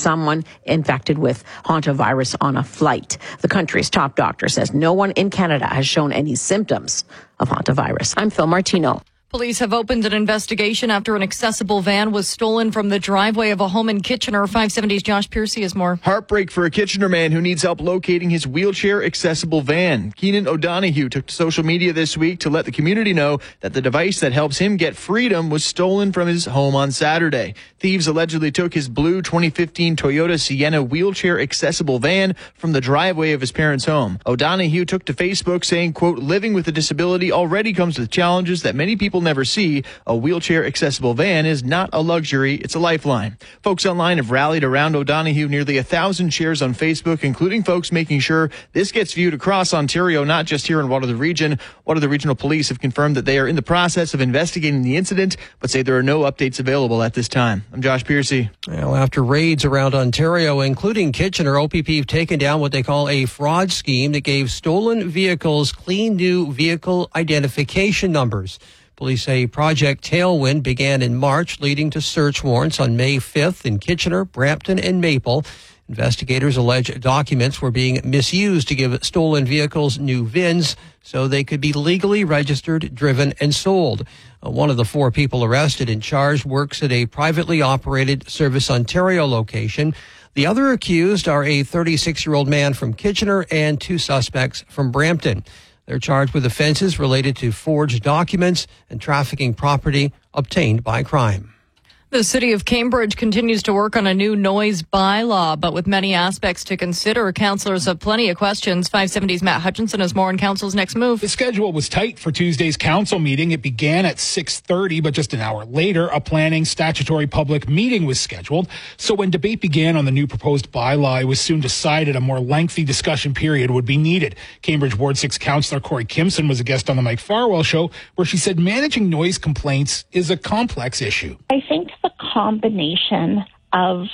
someone infected with hantavirus on a flight. The country's top doctor says no one in Canada has shown any symptoms of hantavirus. I'm Phil Martino. Police have opened an investigation after an accessible van was stolen from the driveway of a home in Kitchener. 570's Josh Piercy has more. Heartbreak for a Kitchener man who needs help locating his wheelchair-accessible van. Keenan O'Donoghue took to social media this week to let the community know that the device that helps him get freedom was stolen from his home on Saturday. Thieves allegedly took his blue 2015 Toyota Sienna wheelchair-accessible van from the driveway of his parents' home. O'Donoghue took to Facebook saying, quote, living with a disability already comes with challenges that many people never see. A wheelchair-accessible van is not a luxury, it's a lifeline. Folks online have rallied around O'Donoghue, nearly 1,000 shares on Facebook, including folks making sure this gets viewed across Ontario, not just here in Waterloo Region. Waterloo Regional Police have confirmed that they are in the process of investigating the incident, but say there are no updates available at this time. I'm Josh Piercy. Well, after raids around Ontario, including Kitchener, OPP have taken down what they call a fraud scheme that gave stolen vehicles clean new vehicle identification numbers. Police say Project Tailwind began in March, leading to search warrants on May 5th in Kitchener, Brampton, and Maple. Investigators allege documents were being misused to give stolen vehicles new VINs so they could be legally registered, driven, and sold. One of the 4 people arrested and charged works at a privately operated Service Ontario location. The other accused are a 36-year-old man from Kitchener and 2 suspects from Brampton. They're charged with offenses related to forged documents and trafficking property obtained by crime. The city of Cambridge continues to work on a new noise bylaw, but with many aspects to consider, councillors have plenty of questions. 570's Matt Hutchinson has more on council's next move. The schedule was tight for Tuesday's council meeting. It began at 6:30, but just an hour later, a planning statutory public meeting was scheduled. So when debate began on the new proposed bylaw, it was soon decided a more lengthy discussion period would be needed. Cambridge Ward 6 councillor Corey Kimson was a guest on the Mike Farwell show, where she said managing noise complaints is a complex issue. I think the combination of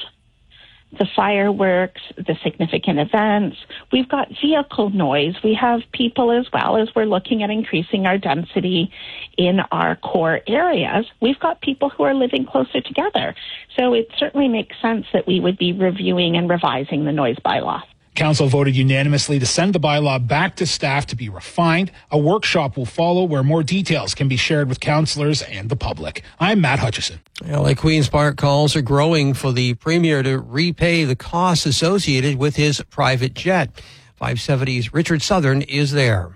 the fireworks, the significant events, we've got vehicle noise, we have people as well, as we're looking at increasing our density in our core areas. We've got people who are living closer together. So it certainly makes sense that we would be reviewing and revising the noise bylaw. Council voted unanimously to send the bylaw back to staff to be refined. A workshop will follow where more details can be shared with councillors and the public. I'm Matt Hutchison. LA Queen's Park calls are growing for the Premier to repay the costs associated with his private jet. 570's Richard Southern is there.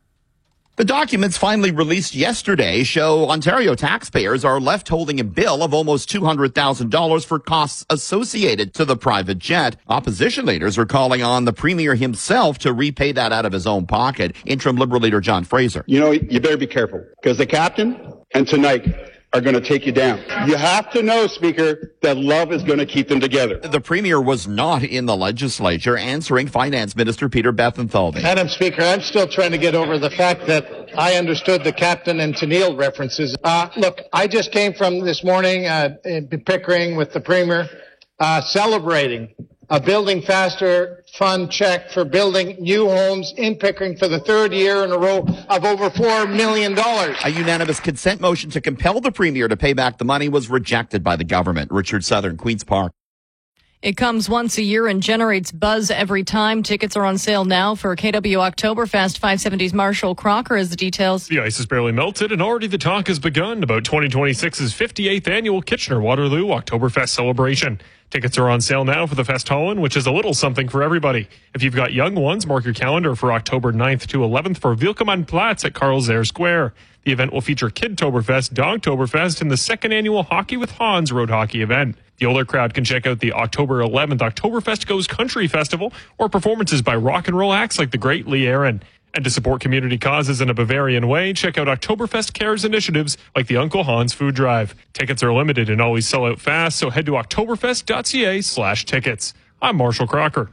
The documents finally released yesterday show Ontario taxpayers are left holding a bill of almost $200,000 for costs associated to the private jet. Opposition leaders are calling on the Premier himself to repay that out of his own pocket. Interim Liberal leader John Fraser. You know, you better be careful because the captain and tonight are going to take you down. You have to know, Speaker, that love is going to keep them together. The Premier was not in the legislature, answering Finance Minister Peter Bethlenfalvy. Madam Speaker, I'm still trying to get over the fact that I understood the captain and Tennille references. Look, I just came from this morning in Pickering with the Premier celebrating a Building Faster Fund check for building new homes in Pickering for the 3rd year in a row of over $4 million. A unanimous consent motion to compel the Premier to pay back the money was rejected by the government. Richard Southern, Queen's Park. It comes once a year and generates buzz every time. Tickets are on sale now for KW Oktoberfest. 570's Marshall Crocker has the details. The ice has barely melted and already the talk has begun about 2026's 58th annual Kitchener-Waterloo Oktoberfest celebration. Tickets are on sale now for the Festhallen, which is a little something for everybody. If you've got young ones, mark your calendar for October 9th to 11th for Wilkeman Platz at Carl Zehr Square. The event will feature Kidtoberfest, Dogtoberfest, and the 2nd annual Hockey with Hans road hockey event. The older crowd can check out the October 11th Oktoberfest Goes Country Festival or performances by rock and roll acts like the great Lee Aaron. And to support community causes in a Bavarian way, check out Oktoberfest Cares initiatives like the Uncle Hans Food Drive. Tickets are limited and always sell out fast, so head to oktoberfest.ca/tickets. I'm Marshall Crocker.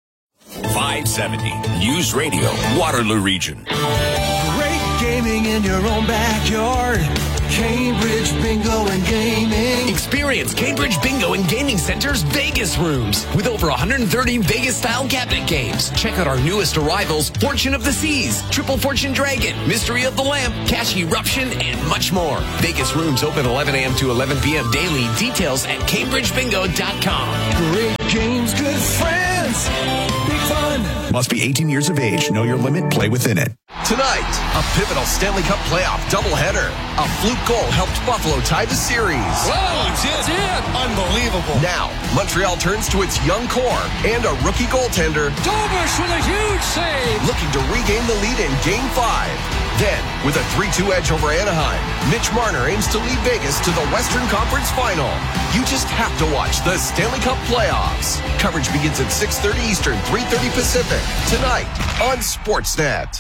570 News Radio, Waterloo Region. Great gaming in your own backyard. Cambridge Bingo and Gaming. Experience Cambridge Bingo and Gaming Center's Vegas rooms with over 130 Vegas-style cabinet games. Check out our newest arrivals, Fortune of the Seas, Triple Fortune Dragon, Mystery of the Lamp, Cash Eruption, and much more. Vegas rooms open 11 a.m. to 11 p.m. daily. Details at CambridgeBingo.com. Great Must be 18 years of age. Know your limit. Play within it. Tonight, a pivotal Stanley Cup playoff doubleheader. A fluke goal helped Buffalo tie the series. Whoa, it's it! Unbelievable. Now, Montreal turns to its young core and a rookie goaltender. Dobush with a huge save. Looking to regain the lead in Game 5. Then, with a 3-2 edge over Anaheim, Mitch Marner aims to lead Vegas to the Western Conference Final. You just have to watch the Stanley Cup playoffs. Coverage begins at 6:30 Eastern, 3:30 Pacific. Tonight on Sportsnet.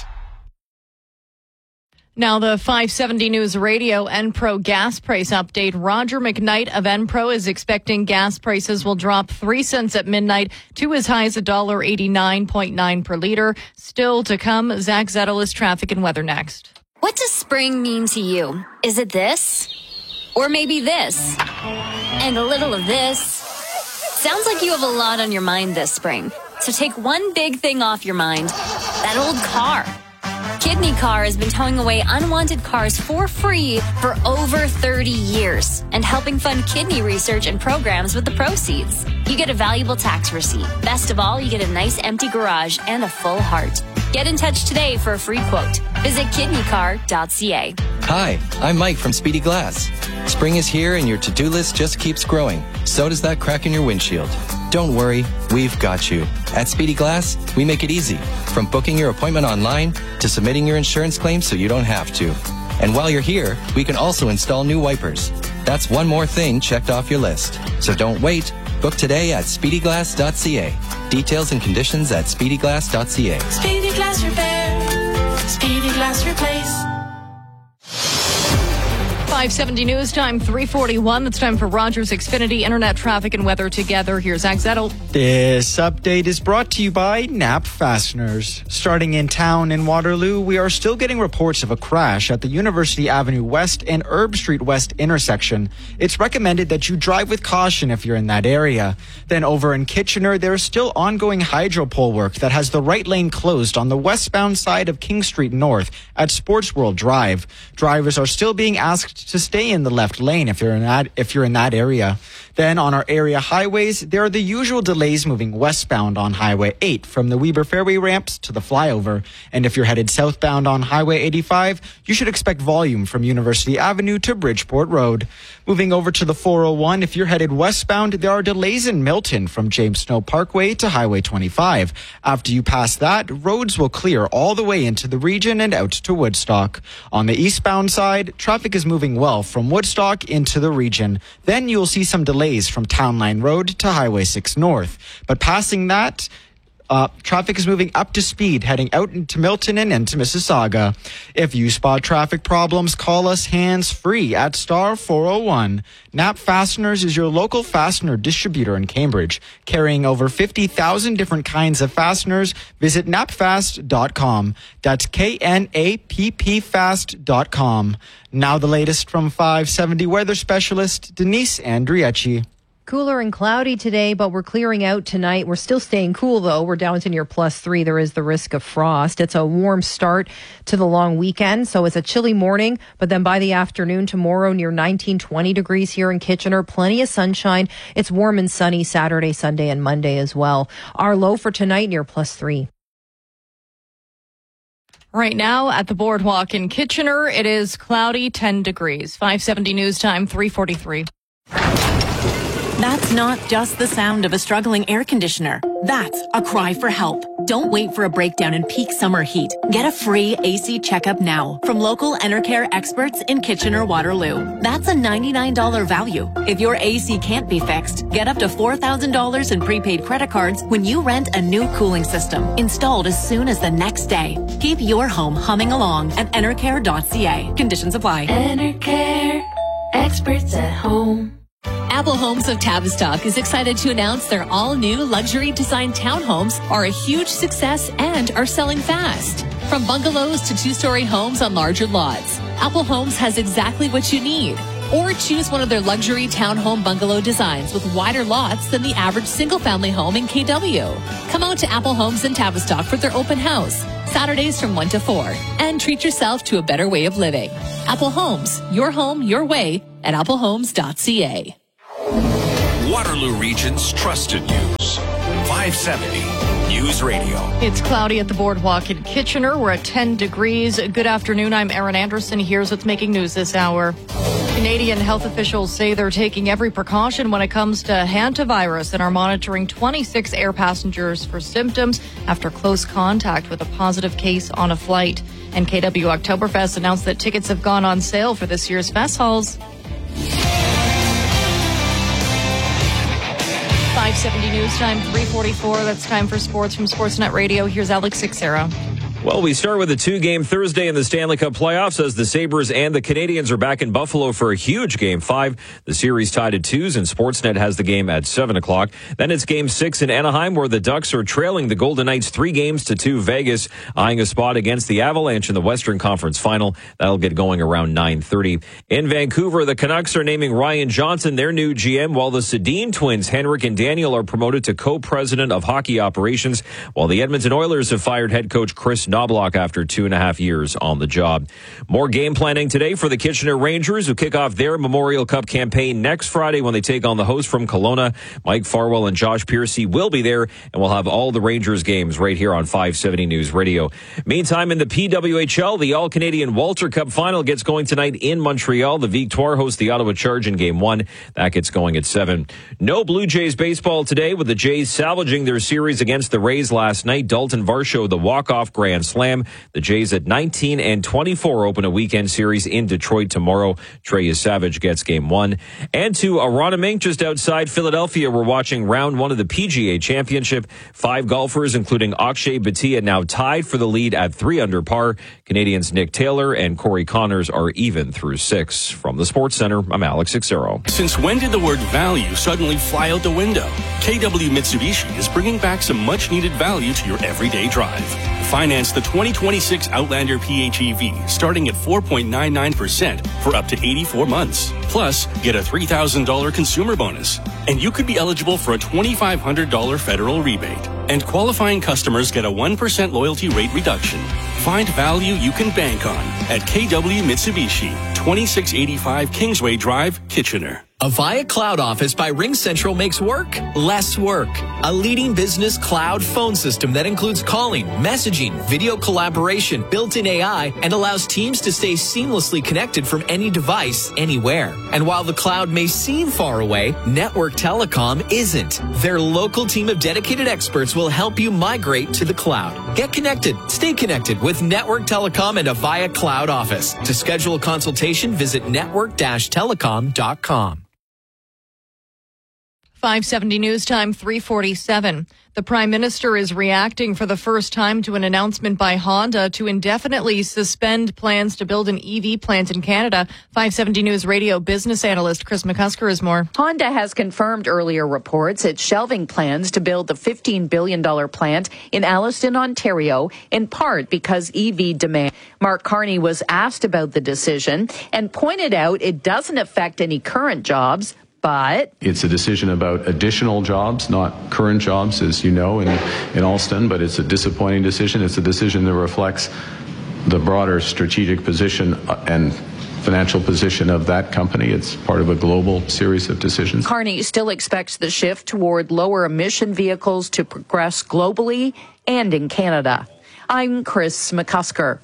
Now, the 570 News Radio Enpro gas price update. Roger McKnight of Enpro is expecting gas prices will drop 3 cents at midnight to as high as $1.89.9 per liter. Still to come, Zach Zettel traffic and weather next. What does spring mean to you? Is it this? Or maybe this? And a little of this? Sounds like you have a lot on your mind this spring. So take one big thing off your mind. That old car. Kidney Car has been towing away unwanted cars for free for over 30 years and helping fund kidney research and programs with the proceeds. You get a valuable tax receipt. Best of all, you get a nice empty garage and a full heart. Get in touch today for a free quote. Visit kidneycar.ca. Hi, I'm Mike from Speedy Glass. Spring is here and your to-do list just keeps growing. So does that crack in your windshield. Don't worry, we've got you. At Speedy Glass, we make it easy. From booking your appointment online to submitting your insurance claim so you don't have to. And while you're here, we can also install new wipers. That's one more thing checked off your list. So don't wait. Book today at speedyglass.ca. Details and conditions at speedyglass.ca. Speedy Glass Repair. Speedy Glass Replace. 570 News Time, 3:41. It's time for Rogers Xfinity Internet Traffic and Weather together. Here's Zach Zettel. This update is brought to you by Knapp Fasteners. Starting in town in Waterloo, we are still getting reports of a crash at the University Avenue West and Herb Street West intersection. It's recommended that you drive with caution if you're in that area. Then over in Kitchener, there's still ongoing hydro pole work that has the right lane closed on the westbound side of King Street North at Sports World Drive. Drivers are still being asked to stay in the left lane if you're in that area. Then on our area highways, there are the usual delays moving westbound on Highway 8 from the Weber Fairway ramps to the flyover. And if you're headed southbound on Highway 85, you should expect volume from University Avenue to Bridgeport Road. Moving over to the 401, if you're headed westbound, there are delays in Milton from James Snow Parkway to Highway 25. After you pass that, roads will clear all the way into the region and out to Woodstock. On the eastbound side, traffic is moving well from Woodstock into the region. Then you'll see some delays from Town Line Road to Highway 6 North. But passing that, traffic is moving up to speed, heading out into Milton and into Mississauga. If you spot traffic problems, call us hands-free at star 401. Knapp Fasteners is your local fastener distributor in Cambridge. Carrying over 50,000 different kinds of fasteners, visit knappfast.com. That's KNAPPfast.com. Now the latest from 570 weather specialist Denise Andriecci. Cooler and cloudy today, but we're clearing out tonight. We're still staying cool, though. We're down to near +3. There is the risk of frost. It's a warm start to the long weekend, so it's a chilly morning, but then by the afternoon tomorrow, near 19-20 degrees here in Kitchener. Plenty of sunshine. It's warm and sunny Saturday, Sunday, and Monday as well. Our low for tonight, near +3. Right now at the Boardwalk in Kitchener, it is cloudy, 10 degrees. 570 News Time, 3:43. That's not just the sound of a struggling air conditioner. That's a cry for help. Don't wait for a breakdown in peak summer heat. Get a free AC checkup now from local Enercare experts in Kitchener-Waterloo. That's a $99 value. If your AC can't be fixed, get up to $4,000 in prepaid credit cards when you rent a new cooling system installed as soon as the next day. Keep your home humming along at enercare.ca. Conditions apply. Enercare, experts at home. Apple Homes of Tavistock is excited to announce their all-new luxury design townhomes are a huge success and are selling fast. From bungalows to two-story homes on larger lots, Apple Homes has exactly what you need. Or choose one of their luxury townhome bungalow designs with wider lots than the average single-family home in KW. Come out to Apple Homes in Tavistock for their open house, Saturdays from 1 to 4, and treat yourself to a better way of living. Apple Homes, your home, your way, at applehomes.ca. Waterloo Region's trusted news. 5 570 News Radio. It's cloudy at the boardwalk in Kitchener. We're at 10 degrees. Good afternoon. I'm Erin Anderson. Here's what's making news this hour. Canadian health officials say they're taking every precaution when it comes to hantavirus and are monitoring 26 air passengers for symptoms after close contact with a positive case on a flight. And KW Oktoberfest announced that tickets have gone on sale for this year's fest halls. 570 News Time, 3:44. That's time for sports from Sportsnet Radio. Here's Alex Sixera. Well, we start with a two-game Thursday in the Stanley Cup playoffs as the Sabres and the Canadians are back in Buffalo for a huge Game 5. The series tied at 2s, and Sportsnet has the game at 7 o'clock. Then it's Game 6 in Anaheim, where the Ducks are trailing the Golden Knights 3-2. Vegas eyeing a spot against the Avalanche in the Western Conference Final. That'll get going around 9:30. In Vancouver, the Canucks are naming Ryan Johnson their new GM, while the Sedin twins, Henrik and Daniel, are promoted to co-president of hockey operations, while the Edmonton Oilers have fired head coach Chris Knobloch after 2.5 years on the job. More game planning today for the Kitchener Rangers, who kick off their Memorial Cup campaign next Friday when they take on the host from Kelowna. Mike Farwell and Josh Piercy will be there, and we'll have all the Rangers games right here on 570 News Radio. Meantime, in the PWHL, the All-Canadian Walter Cup final gets going tonight in Montreal. The Victoire hosts the Ottawa Charge in Game 1. That gets going at 7. No Blue Jays baseball today, with the Jays salvaging their series against the Rays last night. Dalton Varsho, the walk-off grand slam. The Jays at 19-24 open a weekend series in Detroit tomorrow. Trey Savage gets Game 1. And to Aronimink, just outside Philadelphia, we're watching round 1 of the PGA Championship. 5 golfers, including Akshay Bhatia, now tied for the lead at 3 under par. Canadians Nick Taylor and Corey Connors are even through 6. From the Sports Center, I'm Alex Sixero. Since when did the word value suddenly fly out the window? KW Mitsubishi is bringing back some much-needed value to your everyday drive. Finance the 2026 Outlander PHEV starting at 4.99% for up to 84 months. Plus, get a $3,000 consumer bonus. And you could be eligible for a $2,500 federal rebate. And qualifying customers get a 1% loyalty rate reduction. Find value you can bank on at KW Mitsubishi, 2685 Kingsway Drive, Kitchener. Avaya Cloud Office by RingCentral makes work less work. A leading business cloud phone system that includes calling, messaging, video collaboration, built-in AI, and allows teams to stay seamlessly connected from any device, anywhere. And while the cloud may seem far away, Network Telecom isn't. Their local team of dedicated experts will help you migrate to the cloud. Get connected, stay connected with Network Telecom and Avaya Cloud Office. To schedule a consultation, visit network-telecom.com. 570 News Time, 3:47. The Prime Minister is reacting for the first time to an announcement by Honda to indefinitely suspend plans to build an EV plant in Canada. 570 News Radio business analyst Chris McCusker is more. Honda has confirmed earlier reports it's shelving plans to build the $15 billion plant in Alliston, Ontario, in part because EV demand. Mark Carney was asked about the decision and pointed out it doesn't affect any current jobs, but it's a decision about additional jobs, not current jobs, as you know, in Alston, but it's a disappointing decision. It's a decision that reflects the broader strategic position and financial position of that company. It's part of a global series of decisions. Carney still expects the shift toward lower emission vehicles to progress globally and in Canada. I'm Chris McCusker.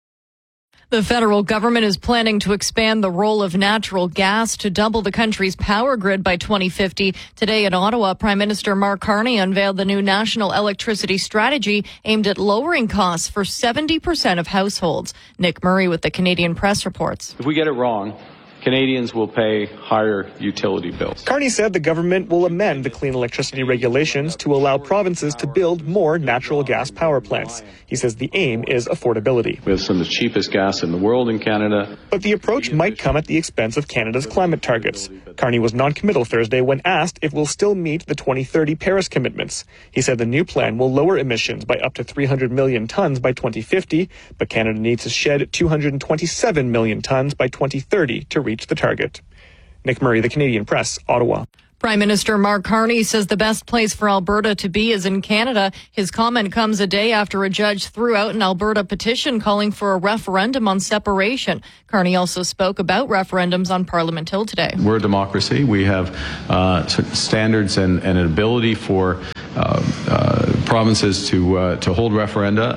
The federal government is planning to expand the role of natural gas to double the country's power grid by 2050. Today in Ottawa, Prime Minister Mark Carney unveiled the new national electricity strategy aimed at lowering costs for 70% of households. Nick Murray with the Canadian Press reports. If we get it wrong, Canadians will pay higher utility bills. Carney said the government will amend the clean electricity regulations to allow provinces to build more natural gas power plants. He says the aim is affordability. We have some of the cheapest gas in the world in Canada. But the approach might come at the expense of Canada's climate targets. Carney was non-committal Thursday when asked if we'll still meet the 2030 Paris commitments. He said the new plan will lower emissions by up to 300 million tons by 2050, but Canada needs to shed 227 million tons by 2030 to reach the target. Nick Murray, the Canadian Press, Ottawa. Prime Minister Mark Carney says the best place for Alberta to be is in Canada. His comment comes a day after a judge threw out an Alberta petition calling for a referendum on separation. Carney also spoke about referendums on Parliament Hill today. We're a democracy. We have standards and an ability for provinces to hold referenda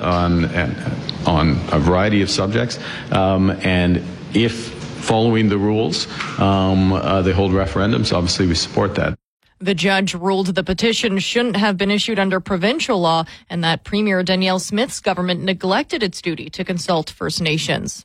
on a variety of subjects, and if following the rules, they hold referendums. Obviously, we support that. The judge ruled the petition shouldn't have been issued under provincial law and that Premier Danielle Smith's government neglected its duty to consult First Nations.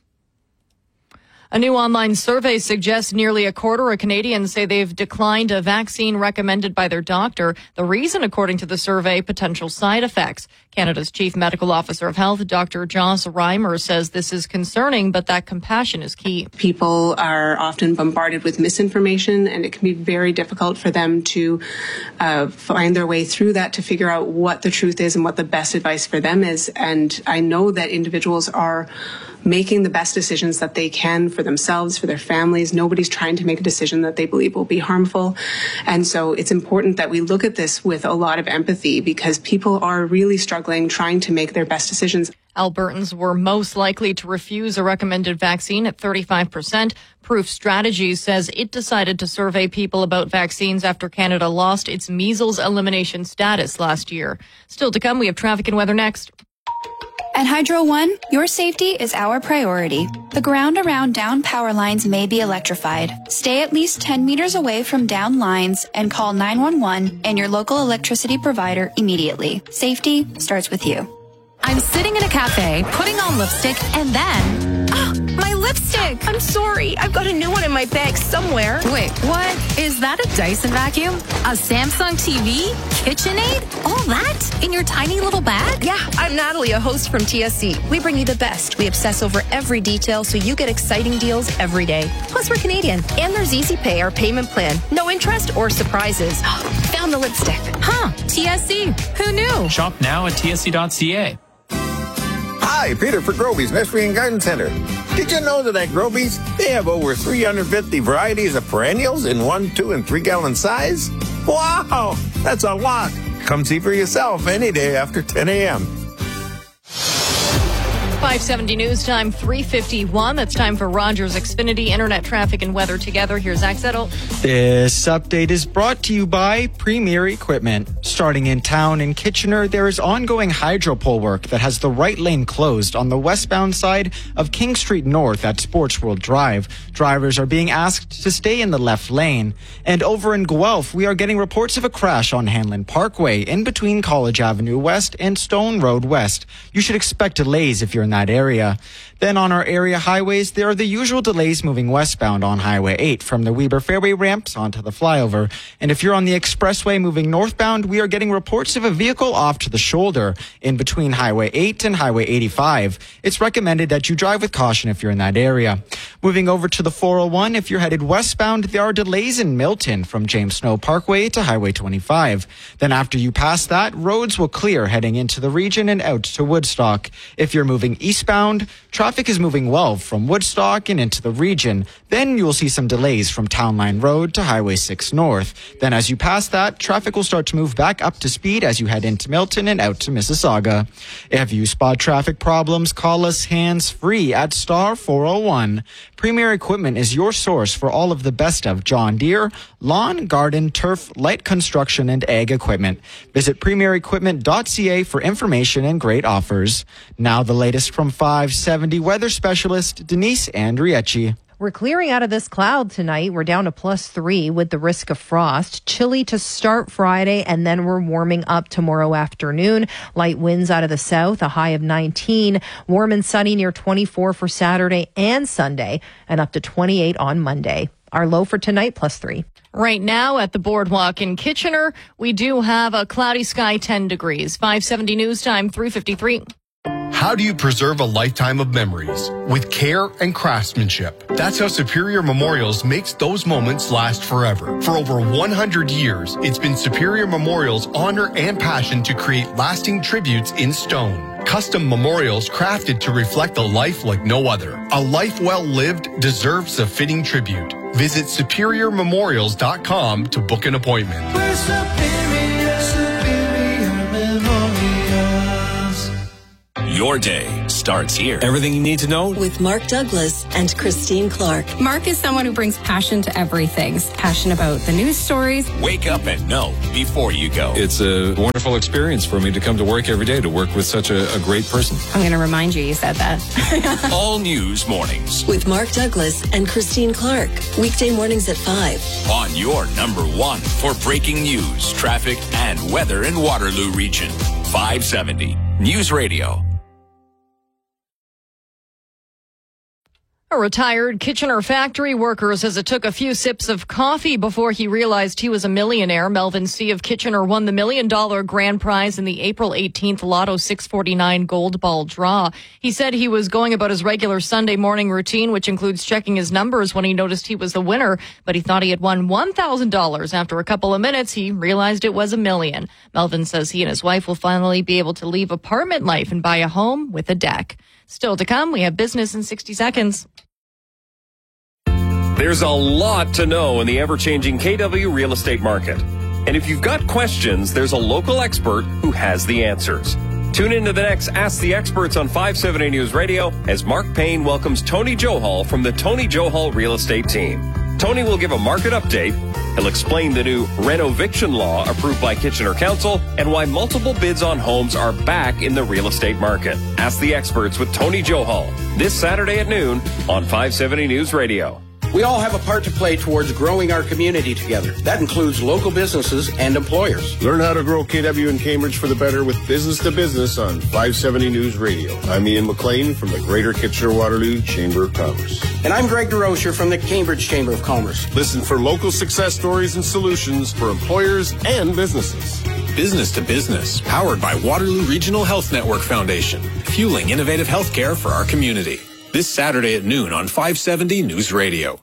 A new online survey suggests nearly a quarter of Canadians say they've declined a vaccine recommended by their doctor. The reason, according to the survey, potential side effects. Canada's Chief Medical Officer of Health, Dr. Joss Reimer, says this is concerning, but that compassion is key. People are often bombarded with misinformation, and it can be very difficult for them to find their way through that to figure out what the truth is and what the best advice for them is. And I know that individuals are making the best decisions that they can for themselves, for their families. Nobody's trying to make a decision that they believe will be harmful. And so it's important that we look at this with a lot of empathy, because people are really struggling trying to make their best decisions. Albertans were most likely to refuse a recommended vaccine at 35%. Proof Strategies says it decided to survey people about vaccines after Canada lost its measles elimination status last year. Still to come, we have traffic and weather next. At Hydro One, your safety is our priority. The ground around down power lines may be electrified. Stay at least 10 meters away from down lines and call 911 and your local electricity provider immediately. Safety starts with you. I'm sitting in a cafe, putting on lipstick, and then... my lipstick! I'm sorry. I've got a new one in my bag somewhere. Wait, what? Is that a Dyson vacuum? A Samsung TV? KitchenAid? All that? In your tiny little bag? Yeah, I'm Natalie, a host from TSC. We bring you the best. We obsess over every detail so you get exciting deals every day. Plus, we're Canadian. And there's Easy Pay, our payment plan. No interest or surprises. Found the lipstick. Huh, TSC. Who knew? Shop now at tsc.ca. Hi, Peter for Groby's Nursery and Garden Center. Did you know that at Groby's, they have over 350 varieties of perennials in 1, 2, and 3 gallon size? Wow, that's a lot. Come see for yourself any day after 10 a.m. 570 News Time, 3:51. That's time for Rogers Xfinity Internet Traffic and Weather Together. Here's Zach Settle. This update is brought to you by Premier Equipment. Starting in town in Kitchener, there is ongoing hydro pole work that has the right lane closed on the westbound side of King Street North at Sports World Drive. Drivers are being asked to stay in the left lane. And over in Guelph, we are getting reports of a crash on Hanlon Parkway in between College Avenue West and Stone Road West. You should expect delays if you're in that area. Then on our area highways, there are the usual delays moving westbound on Highway 8 from the Weber Fairway ramps onto the flyover. And if you're on the expressway moving northbound, we are getting reports of a vehicle off to the shoulder in between Highway 8 and Highway 85. It's recommended that you drive with caution if you're in that area. Moving over to the 401, if you're headed westbound, there are delays in Milton from James Snow Parkway to Highway 25. Then after you pass that, roads will clear heading into the region and out to Woodstock. If you're moving eastbound, traffic is moving well from Woodstock and into the region. Then you will see some delays from Town Line Road to Highway 6 North. Then as you pass that, traffic will start to move back up to speed as you head into Milton and out to Mississauga. If you spot traffic problems, call us hands-free at star 401. Premier Equipment is your source for all of the best of John Deere, lawn, garden, turf, light construction, and ag equipment. Visit premierequipment.ca for information and great offers. Now the latest from 570 weather specialist Denise Andriecci. We're clearing out of this cloud tonight. We're down to +3 with the risk of frost. Chilly to start Friday, and then we're warming up tomorrow afternoon. Light winds out of the south, a high of 19. Warm and sunny near 24 for Saturday and Sunday, and up to 28 on Monday. Our low for tonight, +3. Right now at the Boardwalk in Kitchener, we do have a cloudy sky, 10 degrees. 570 News Time, 3:53. How do you preserve a lifetime of memories? With care and craftsmanship. That's how Superior Memorials makes those moments last forever. For over 100 years, it's been Superior Memorials' honor and passion to create lasting tributes in stone. Custom memorials crafted to reflect a life like no other. A life well lived deserves a fitting tribute. Visit SuperiorMemorials.com to book an appointment. We're Superior Memorials. Your day starts here. Everything you need to know with Mark Douglas and Christine Clark. Mark is someone who brings passion to everything. Passion about the news stories. Wake up and know before you go. It's a wonderful experience for me to come to work every day, to work with such a great person. I'm going to remind you said that. All News Mornings with Mark Douglas and Christine Clark. Weekday mornings at 5. On your number one for breaking news, traffic, and weather in Waterloo Region. 570 News Radio. A retired Kitchener factory worker says it took a few sips of coffee before he realized he was a millionaire. Melvin C. of Kitchener won the $1 million grand prize in the April 18th Lotto 649 Gold Ball draw. He said he was going about his regular Sunday morning routine, which includes checking his numbers, when he noticed he was the winner, but he thought he had won $1,000. After a couple of minutes, he realized it was $1 million. Melvin says he and his wife will finally be able to leave apartment life and buy a home with a deck. Still to come, we have business in 60 seconds. There's a lot to know in the ever-changing KW real estate market. And if you've got questions, there's a local expert who has the answers. Tune into the next Ask the Experts on 570 News Radio as Mark Payne welcomes Tony Johal from the Tony Johal Real Estate Team. Tony will give a market update. He'll explain the new renoviction law approved by Kitchener Council and why multiple bids on homes are back in the real estate market. Ask the Experts with Tony Johal this Saturday at noon on 570 News Radio. We all have a part to play towards growing our community together. That includes local businesses and employers. Learn how to grow KW in Cambridge for the better with Business to Business on 570 News Radio. I'm Ian McLean from the Greater Kitchener-Waterloo Chamber of Commerce. And I'm Greg DeRocher from the Cambridge Chamber of Commerce. Listen for local success stories and solutions for employers and businesses. Business to Business, powered by Waterloo Regional Health Network Foundation, fueling innovative healthcare for our community. This Saturday at noon on 570 News Radio.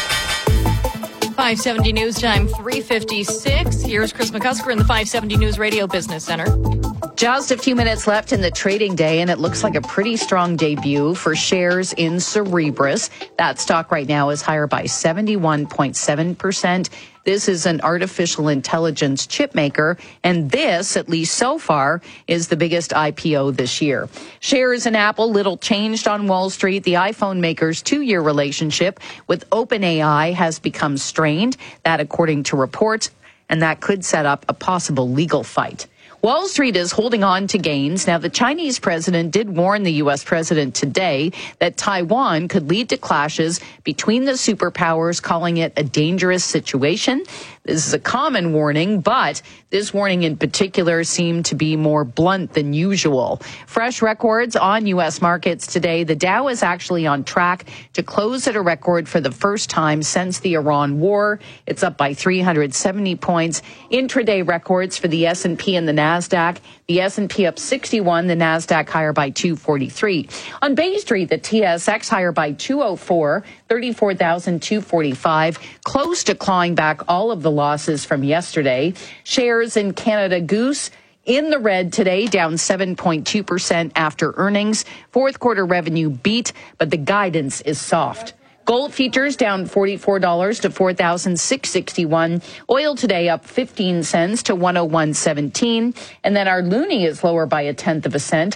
570 News Time, 3:56. Here's Chris McCusker in the 570 News Radio Business Center. Just a few minutes left in the trading day, and it looks like a pretty strong debut for shares in Cerebras. That stock right now is higher by 71.7%. This is an artificial intelligence chip maker, and this, at least so far, is the biggest IPO this year. Shares in Apple, little changed on Wall Street. The iPhone maker's 2-year relationship with OpenAI has become strained. That, according to reports, and that could set up a possible legal fight. Wall Street is holding on to gains. Now, the Chinese president did warn the U.S. president today that Taiwan could lead to clashes between the superpowers, calling it a dangerous situation. This is a common warning, but this warning in particular seemed to be more blunt than usual. Fresh records on U.S. markets today. The Dow is actually on track to close at a record for the first time since the Iran war. It's up by 370 points. Intraday records for the S&P and the NASDAQ. The S&P up 61, the NASDAQ higher by 243. On Bay Street, the TSX higher by 204, 34,245, close to clawing back all of the losses from yesterday. Shares in Canada Goose in the red today, down 7.2% after earnings. Fourth quarter revenue beat, but the guidance is soft. Gold futures down $44 to $4,661. Oil today up 15 cents to $101.17. And then our loonie is lower by 1/10 cent,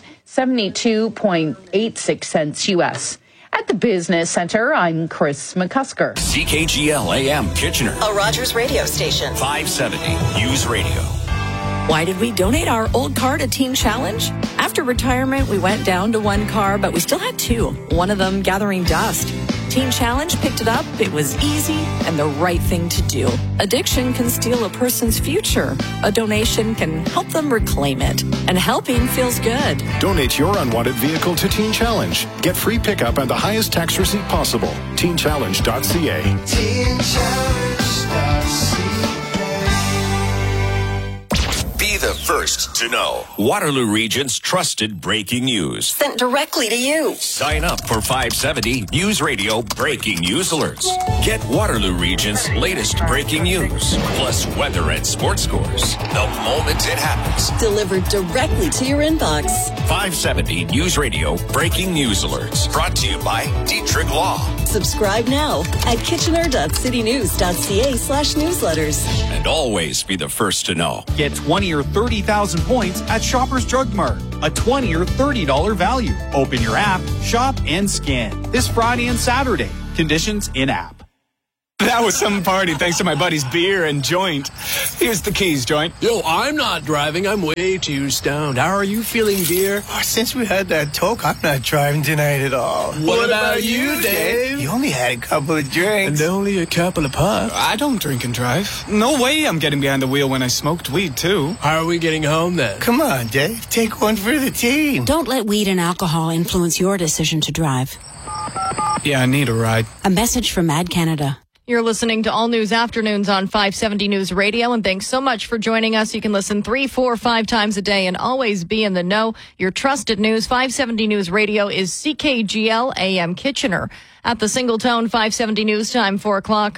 72.86 cents U.S. At the Business Center, I'm Chris McCusker. CKGL AM Kitchener. A Rogers radio station. 570 News Radio. Why did we donate our old car to Teen Challenge? After retirement, we went down to one car, but we still had two, one of them gathering dust. Teen Challenge picked it up. It was easy and the right thing to do. Addiction can steal a person's future. A donation can help them reclaim it. And helping feels good. Donate your unwanted vehicle to Teen Challenge. Get free pickup and the highest tax receipt possible. TeenChallenge.ca. TeenChallenge.ca. Be the first to know. Waterloo Region's trusted breaking news. Sent directly to you. Sign up for 570 News Radio Breaking News Alerts. Get Waterloo Region's latest breaking news, plus weather and sports scores, the moment it happens. Delivered directly to your inbox. 570 News Radio Breaking News Alerts. Brought to you by Dietrich Law. Subscribe now at kitchener.citynews.ca/newsletters. And always be the first to know. Get 20 or 30,000 points at Shoppers Drug Mart. A $20 or $30 value. Open your app, shop, and scan. This Friday and Saturday. Conditions in-app. That was some party thanks to my buddy's beer and joint. Here's the keys, joint. Yo, I'm not driving. I'm way too stoned. How are you feeling, dear? Oh, since we had that talk, I'm not driving tonight at all. What about you, Dave? You only had a couple of drinks. And only a couple of puffs. I don't drink and drive. No way I'm getting behind the wheel when I smoked weed, too. How are we getting home, then? Come on, Dave. Take one for the team. Don't let weed and alcohol influence your decision to drive. Yeah, I need a ride. A message from Mad Canada. You're listening to All News Afternoons on 570 News Radio, and thanks so much for joining us. You can listen 3, 4, 5 times a day and always be in the know. Your trusted news, 570 News Radio, is CKGL AM Kitchener. At the Single Tone, 570 News Time, 4 o'clock.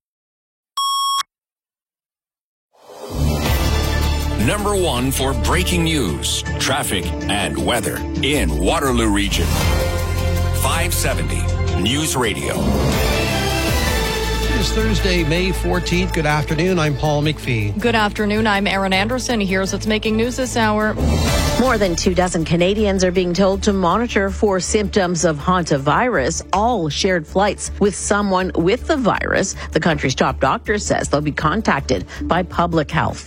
Number 1 for breaking news, traffic, and weather in Waterloo Region. 570 News Radio. It's Thursday, May 14th. Good afternoon. I'm Paul McPhee. Good afternoon. I'm Erin Anderson. Here's what's making news this hour. More than 24 Canadians are being told to monitor for symptoms of hantavirus. All shared flights with someone with the virus. The country's top doctor says they'll be contacted by public health.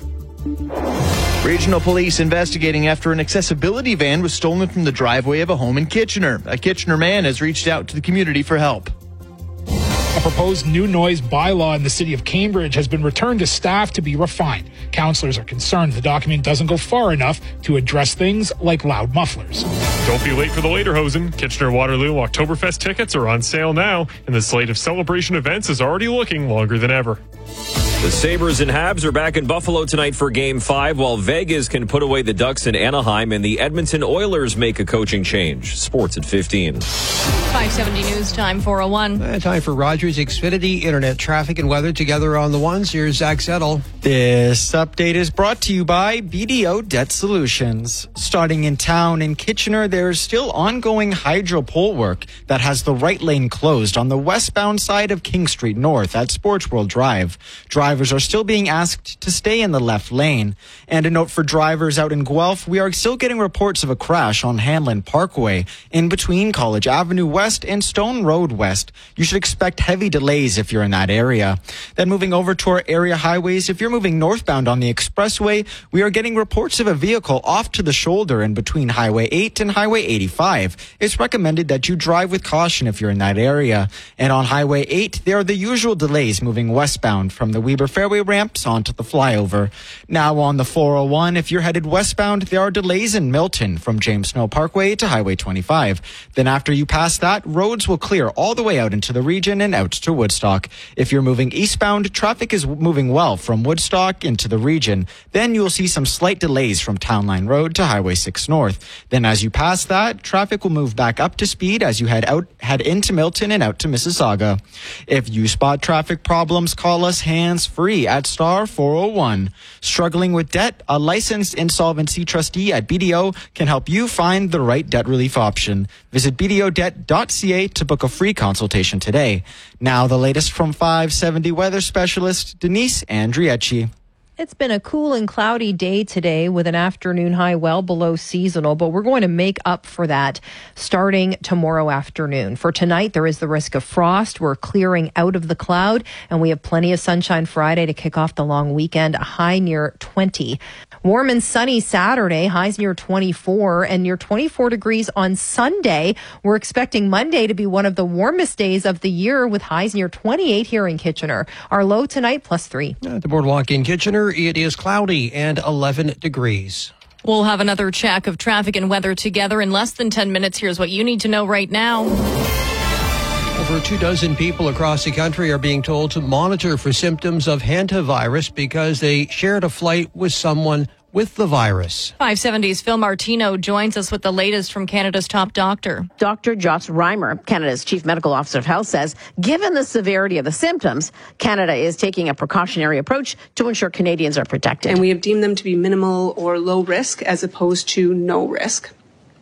Regional police investigating after an accessibility van was stolen from the driveway of a home in Kitchener. A Kitchener man has reached out to the community for help. A proposed new noise bylaw in the city of Cambridge has been returned to staff to be refined. Councillors are concerned the document doesn't go far enough to address things like loud mufflers. Don't be late for the Lederhosen. Kitchener-Waterloo Oktoberfest tickets are on sale now, and the slate of celebration events is already looking longer than ever. The Sabres and Habs are back in Buffalo tonight for Game 5, while Vegas can put away the Ducks in Anaheim, and the Edmonton Oilers make a coaching change. Sports at 15. 570 News Time, 4:01. Time for Rogers Xfinity Internet traffic and weather together on the ones. Here's Zach Settle. This update is brought to you by BDO Debt Solutions. Starting in town in Kitchener, there's still ongoing hydro pole work that has the right lane closed on the westbound side of King Street North at Sports World Drive. Drivers are still being asked to stay in the left lane. And a note for drivers out in Guelph, we are still getting reports of a crash on Hanlon Parkway in between College Avenue West and Stone Road West. You should expect heavy delays if you're in that area. Then moving over to our area highways, if you're moving northbound on the expressway, we are getting reports of a vehicle off to the shoulder in between Highway 8 and Highway 85. It's recommended that you drive with caution if you're in that area. And on Highway 8, there are the usual delays moving westbound from the Weber Fairway ramps onto the flyover. Now on the 401, if you're headed westbound, there are delays in Milton from James Snow Parkway to Highway 25. Then after you pass that, roads will clear all the way out into the region and out to Woodstock. If you're moving eastbound, traffic is moving well from Woodstock into the region. Then you'll see some slight delays from Town Line Road to Highway 6 North. Then as you pass that, traffic will move back up to speed as you head into Milton and out to Mississauga. If you spot traffic problems, call us hands-free at star 401. Struggling with debt? A licensed insolvency trustee at BDO can help you find the right debt relief option. Visit bdodebt.ca to book a free consultation today. Now the latest from 570 weather specialist Denise Andriecci. It's been a cool and cloudy day today with an afternoon high well below seasonal, but we're going to make up for that starting tomorrow afternoon. For tonight, there is the risk of frost. We're clearing out of the cloud, and we have plenty of sunshine Friday to kick off the long weekend, a high near 20. Warm and sunny Saturday, highs near 24, and near 24 degrees on Sunday. We're expecting Monday to be one of the warmest days of the year with highs near 28 here in Kitchener. Our low tonight, +3. At the Boardwalk in Kitchener, it is cloudy and 11 degrees. We'll have another check of traffic and weather together in less than 10 minutes. Here's what you need to know right now. Over 24 people across the country are being told to monitor for symptoms of hantavirus because they shared a flight with someone with the virus. 570's Phil Martino joins us with the latest from Canada's top doctor. Dr. Joss Reimer, Canada's Chief Medical Officer of Health, says, given the severity of the symptoms, Canada is taking a precautionary approach to ensure Canadians are protected. And we have deemed them to be minimal or low risk as opposed to no risk.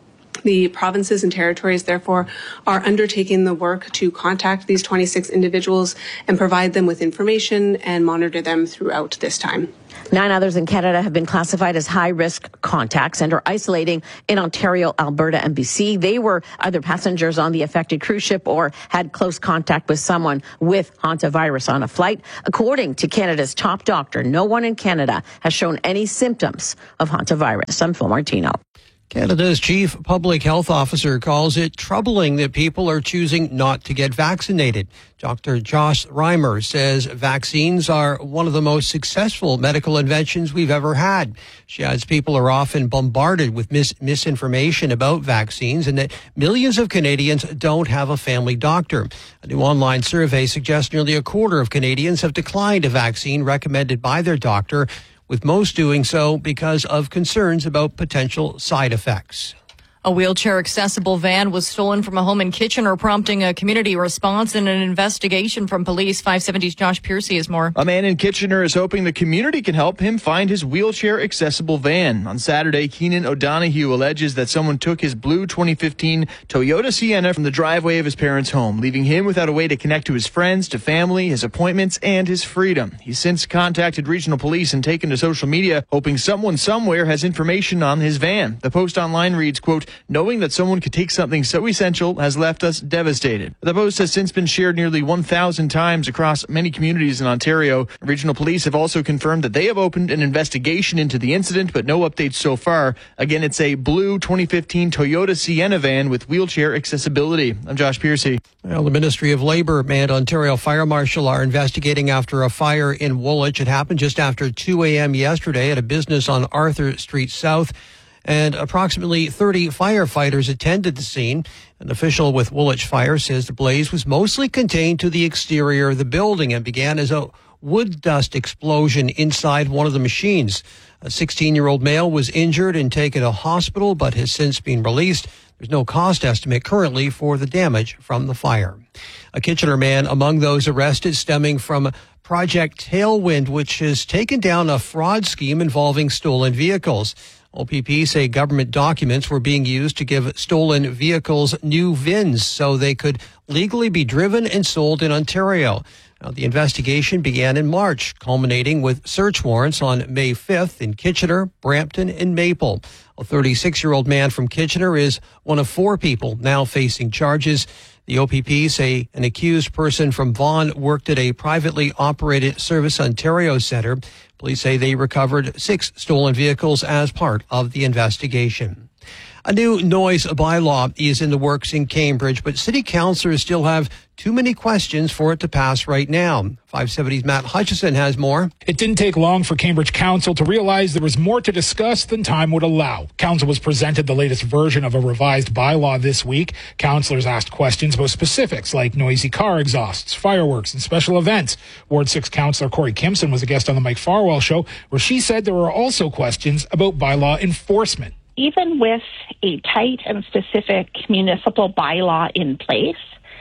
The provinces and territories, therefore, are undertaking the work to contact these 26 individuals and provide them with information and monitor them throughout this time. 9 others in Canada have been classified as high-risk contacts and are isolating in Ontario, Alberta, and BC. They were either passengers on the affected cruise ship or had close contact with someone with hantavirus on a flight. According to Canada's top doctor, no one in Canada has shown any symptoms of hantavirus. I'm Phil Martino. Canada's chief public health officer calls it troubling that people are choosing not to get vaccinated. Dr. Josh Reimer says vaccines are one of the most successful medical inventions we've ever had. She adds people are often bombarded with misinformation about vaccines and that millions of Canadians don't have a family doctor. A new online survey suggests nearly a quarter of Canadians have declined a vaccine recommended by their doctor, with most doing so because of concerns about potential side effects. A wheelchair-accessible van was stolen from a home in Kitchener, prompting a community response and an investigation from police. 570's Josh Piercy has more. A man in Kitchener is hoping the community can help him find his wheelchair-accessible van. On Saturday, Keenan O'Donoghue alleges that someone took his blue 2015 Toyota Sienna from the driveway of his parents' home, leaving him without a way to connect to his friends, to family, his appointments, and his freedom. He's since contacted regional police and taken to social media, hoping someone somewhere has information on his van. The post online reads, quote, "Knowing that someone could take something so essential has left us devastated." The post has since been shared nearly 1,000 times across many communities in Ontario. Regional police have also confirmed that they have opened an investigation into the incident, but no updates so far. Again, it's a blue 2015 Toyota Sienna van with wheelchair accessibility. I'm Josh Piercy. Well, the Ministry of Labour and Ontario Fire Marshal are investigating after a fire in Woolwich. It happened just after 2 a.m. yesterday at a business on Arthur Street South, and approximately 30 firefighters attended the scene. An official with Woolwich Fire says the blaze was mostly contained to the exterior of the building and began as a wood dust explosion inside one of the machines. A 16-year-old male was injured and taken to hospital, but has since been released. There's no cost estimate currently for the damage from the fire. A Kitchener man among those arrested stemming from Project Tailwind, which has taken down a fraud scheme involving stolen vehicles. OPP say government documents were being used to give stolen vehicles new VINs so they could legally be driven and sold in Ontario. Now, the investigation began in March, culminating with search warrants on May 5th in Kitchener, Brampton, and Maple. A 36-year-old man from Kitchener is one of 4 people now facing charges. The OPP say an accused person from Vaughan worked at a privately operated Service Ontario Centre. Police say they recovered 6 stolen vehicles as part of the investigation. A new noise bylaw is in the works in Cambridge, but city councillors still have too many questions for it to pass right now. 570's Matt Hutchison has more. It didn't take long for Cambridge Council to realize there was more to discuss than time would allow. Council was presented the latest version of a revised bylaw this week. Councillors asked questions about specifics like noisy car exhausts, fireworks, and special events. Ward 6 Councillor Corey Kimson was a guest on the Mike Farwell Show, where she said there were also questions about bylaw enforcement. Even with a tight and specific municipal bylaw in place,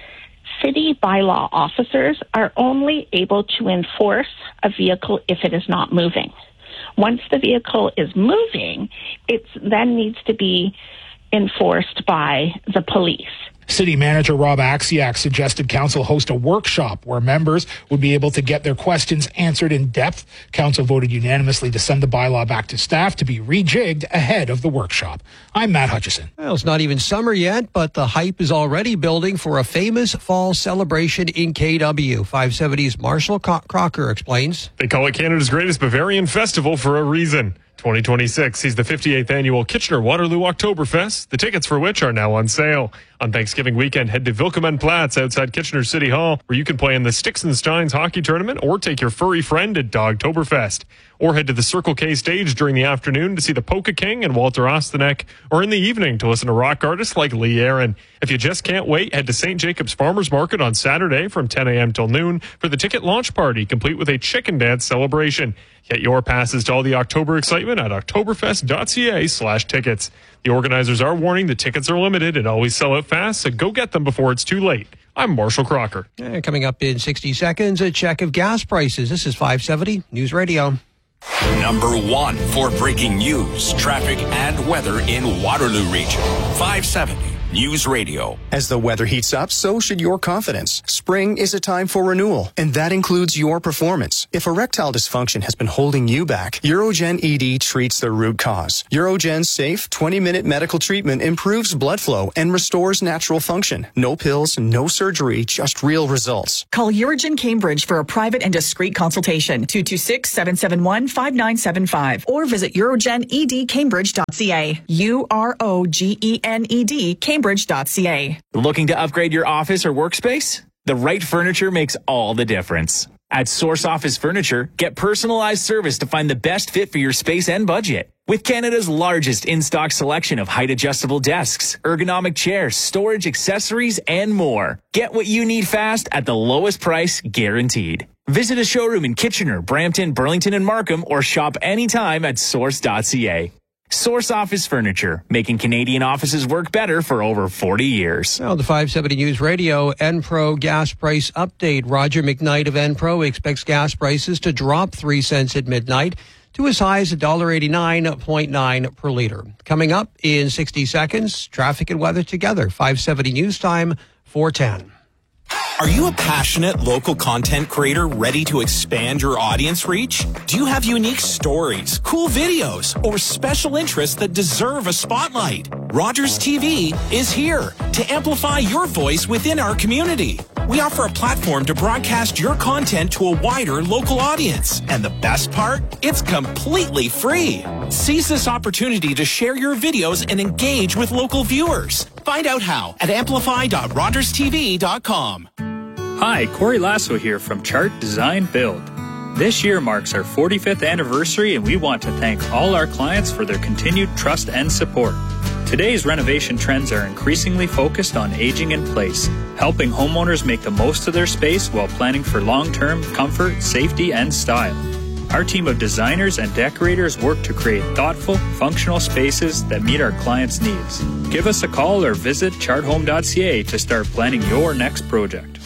city bylaw officers are only able to enforce a vehicle if it is not moving. Once the vehicle is moving, it then needs to be enforced by the police. City Manager Rob Axiak suggested Council host a workshop where members would be able to get their questions answered in depth. Council voted unanimously to send the bylaw back to staff to be rejigged ahead of the workshop. I'm Matt Hutchison. Well, it's not even summer yet, but the hype is already building for a famous fall celebration in KW. 570's Marshall Crocker explains. They call it Canada's greatest Bavarian festival for a reason. 2026 sees the 58th annual Kitchener-Waterloo Oktoberfest, the tickets for which are now on sale. On Thanksgiving weekend, head to Wilkeman-Platz outside Kitchener City Hall, where you can play in the Sticks and Steins hockey tournament or take your furry friend at Dogtoberfest. Or head to the Circle K stage during the afternoon to see the Polka King and Walter Ostanek, or in the evening to listen to rock artists like Lee Aaron. If you just can't wait, head to St. Jacob's Farmers Market on Saturday from 10 a.m. till noon for the ticket launch party, complete with a chicken dance celebration. Get your passes to all the October excitement at oktoberfest.ca/tickets. The organizers are warning the tickets are limited and always sell out fast, so go get them before it's too late. I'm Marshall Crocker. Coming up in 60 seconds, a check of gas prices. This is 570 News Radio. Number 1 for breaking news, traffic, and weather in Waterloo Region. 570 News Radio. As the weather heats up, so should your confidence. Spring is a time for renewal, and that includes your performance. If erectile dysfunction has been holding you back, Urogen ED treats the root cause. Urogen's safe 20-minute medical treatment improves blood flow and restores natural function. No pills, no surgery, just real results. Call Urogen Cambridge for a private and discreet consultation. 226-771-5975 or visit urogenedcambridge.ca. UROGENED Cambridge.ca. Looking to upgrade your office or workspace? The right furniture makes all the difference. At Source Office Furniture, get personalized service to find the best fit for your space and budget. With Canada's largest in-stock selection of height-adjustable desks, ergonomic chairs, storage accessories, and more. Get what you need fast at the lowest price, guaranteed. Visit a showroom in Kitchener, Brampton, Burlington, and Markham, or shop anytime at source.ca. Source Office Furniture, making Canadian offices work better for over 40 years. Now, the 570 News Radio Enpro gas price update. Roger McKnight of Enpro expects gas prices to drop 3 cents at midnight to as high as $1.89.9 per liter. Coming up in 60 seconds, traffic and weather together. 570 News Time, 4:10. Are you a passionate local content creator ready to expand your audience reach? Do you have unique stories, cool videos, or special interests that deserve a spotlight? Rogers TV is here to amplify your voice within our community. We offer a platform to broadcast your content to a wider local audience. And the best part? It's completely free. Seize this opportunity to share your videos and engage with local viewers. Find out how at amplify.rogerstv.com. Hi, Corey Lasso here from Chart Design Build. This year marks our 45th anniversary, and we want to thank all our clients for their continued trust and support. Today's renovation trends are increasingly focused on aging in place, helping homeowners make the most of their space while planning for long-term comfort, safety, and style. Our team of designers and decorators work to create thoughtful, functional spaces that meet our clients' needs. Give us a call or visit charthome.ca to start planning your next project.